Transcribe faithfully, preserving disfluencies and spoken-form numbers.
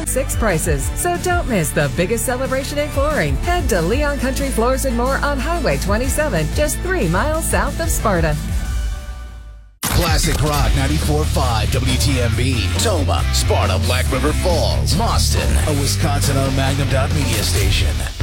six prices. So don't miss the biggest celebration in flooring. Head to Leon Country Floors and More on Highway twenty-seven, just three miles south of Sparta. Classic Rock ninety-four point five W T M B, Toma, Sparta, Black River Falls, Boston, a Wisconsin-owned Magnum Dot Media station.